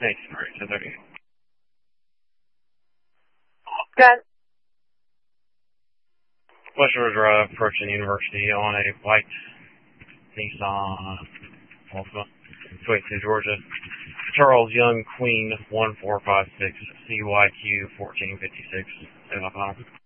Thanks. All right, 10:30. Good. West River Drive, approaching the university on a white Nissan Altima, Sweet City, Georgia. Charles Young Queen 1456 CYQ 1456.